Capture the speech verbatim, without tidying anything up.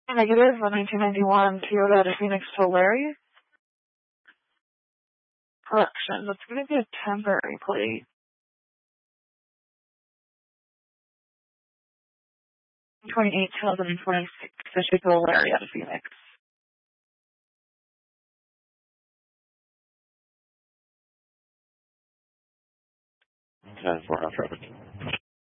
Negative, a nineteen ninety-one Toyota Phoenix to Larry. Correction, that's going to be a temporary plate. twenty-eight, twenty twenty-six, issued to Larry out of Phoenix. ten four, traffic.